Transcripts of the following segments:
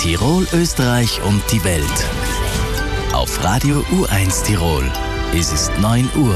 Tirol, Österreich und die Welt. Auf Radio U1 Tirol. Es ist 9 Uhr.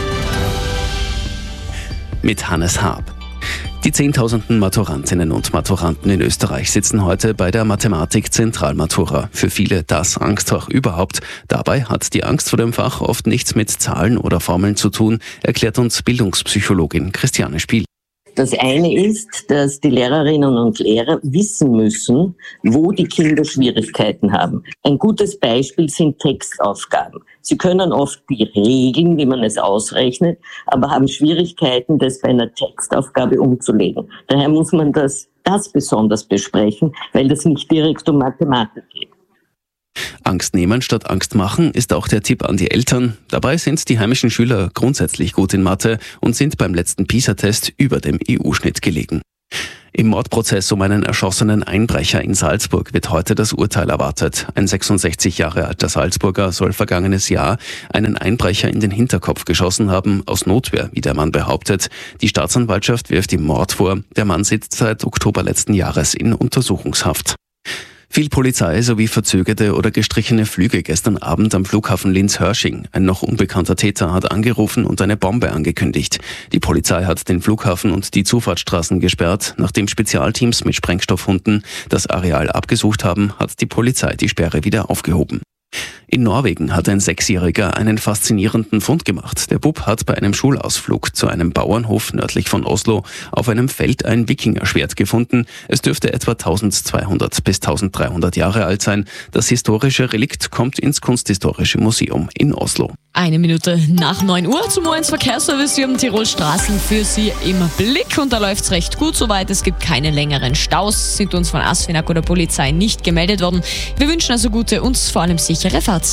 Mit Hannes Haab. Die Zehntausenden Maturantinnen und Maturanten in Österreich sitzen heute bei der Mathematik-Zentralmatura. Für viele das Angstfach überhaupt. Dabei hat die Angst vor dem Fach oft nichts mit Zahlen oder Formeln zu tun, erklärt uns Bildungspsychologin Christiane Spiel. Das eine ist, dass die Lehrerinnen und Lehrer wissen müssen, wo die Kinder Schwierigkeiten haben. Ein gutes Beispiel sind Textaufgaben. Sie können oft die Regeln, wie man es ausrechnet, aber haben Schwierigkeiten, das bei einer Textaufgabe umzulegen. Daher muss man das besonders besprechen, weil das nicht direkt um Mathematik geht. Angst nehmen statt Angst machen ist auch der Tipp an die Eltern. Dabei sind die heimischen Schüler grundsätzlich gut in Mathe und sind beim letzten PISA-Test über dem EU-Schnitt gelegen. Im Mordprozess um einen erschossenen Einbrecher in Salzburg wird heute das Urteil erwartet. Ein 66 Jahre alter Salzburger soll vergangenes Jahr einen Einbrecher in den Hinterkopf geschossen haben, aus Notwehr, wie der Mann behauptet. Die Staatsanwaltschaft wirft ihm Mord vor. Der Mann sitzt seit Oktober letzten Jahres in Untersuchungshaft. Viel Polizei sowie verzögerte oder gestrichene Flüge gestern Abend am Flughafen Linz-Hörsching. Ein noch unbekannter Täter hat angerufen und eine Bombe angekündigt. Die Polizei hat den Flughafen und die Zufahrtsstraßen gesperrt. Nachdem Spezialteams mit Sprengstoffhunden das Areal abgesucht haben, hat die Polizei die Sperre wieder aufgehoben. In Norwegen hat ein 6-Jähriger einen faszinierenden Fund gemacht. Der Bub hat bei einem Schulausflug zu einem Bauernhof nördlich von Oslo auf einem Feld ein Wikingerschwert gefunden. Es dürfte etwa 1200 bis 1300 Jahre alt sein. Das historische Relikt kommt ins Kunsthistorische Museum in Oslo. 1 Minute nach 9 Uhr zum U1 Verkehrsservice. Wir haben Tirol Straßen für Sie im Blick und da läuft's recht gut soweit. Es gibt keine längeren Staus, sind uns von ASFINAG oder Polizei nicht gemeldet worden. Wir wünschen also gute und vor allem sichere Fahrt.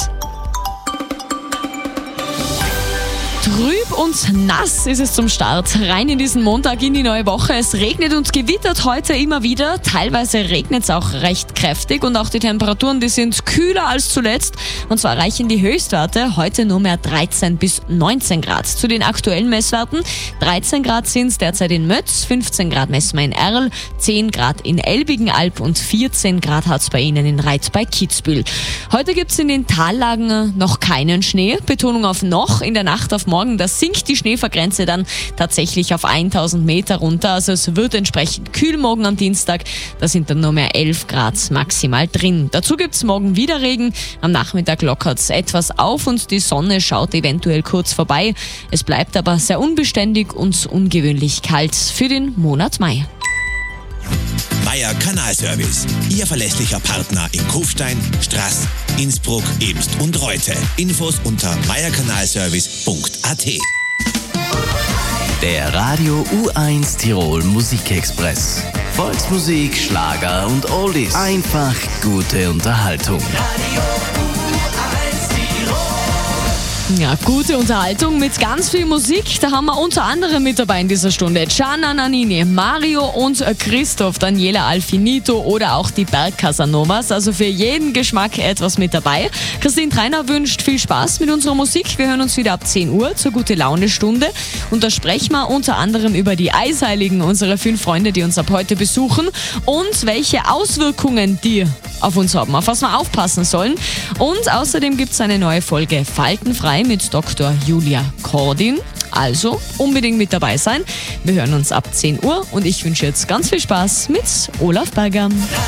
Trüb und nass ist es zum Start. Rein in diesen Montag, in die neue Woche. Es regnet und gewittert heute immer wieder. Teilweise regnet es auch recht kräftig und auch die Temperaturen, die sind kühler als zuletzt. Und zwar erreichen die Höchstwerte heute nur mehr 13 bis 19 Grad. Zu den aktuellen Messwerten: 13 Grad sind es derzeit in Mötz, 15 Grad messen wir in Erl, 10 Grad in Elbigenalb und 14 Grad hat es bei Ihnen in Reit bei Kitzbühel. Heute gibt es in den Tallagen noch keinen Schnee. Betonung auf noch. In der Nacht auf morgen, da sinkt die Schneefallgrenze dann tatsächlich auf 1000 Meter runter. Also es wird entsprechend kühl morgen am Dienstag. Da sind dann nur mehr 11 Grad maximal drin. Dazu gibt es morgen wieder Regen. Am Nachmittag lockert es etwas auf und die Sonne schaut eventuell kurz vorbei. Es bleibt aber sehr unbeständig und ungewöhnlich kalt für den Monat Mai. Meier Kanalservice, Ihr verlässlicher Partner in Kufstein, Straß, Innsbruck, Ebst und Reute. Infos unter meierkanalservice.at. Der Radio U1 Tirol Musikexpress. Volksmusik, Schlager und Oldies. Einfach gute Unterhaltung. Ja, gute Unterhaltung mit ganz viel Musik. Da haben wir unter anderem mit dabei in dieser Stunde Gianna Nannini, Mario und Christoph, Daniela Alfinito oder auch die Bergcasanovas. Also für jeden Geschmack etwas mit dabei. Christine Treiner wünscht viel Spaß mit unserer Musik. Wir hören uns wieder ab 10 Uhr zur Gute-Laune-Stunde. Und da sprechen wir unter anderem über die Eisheiligen, unsere 5 Freunde, die uns ab heute besuchen. Und welche Auswirkungen die auf uns haben, auf was wir aufpassen sollen. Und außerdem gibt es eine neue Folge Faltenfrei mit Dr. Julia Kordin. Also unbedingt mit dabei sein. Wir hören uns ab 10 Uhr und ich wünsche jetzt ganz viel Spaß mit Olaf Berger.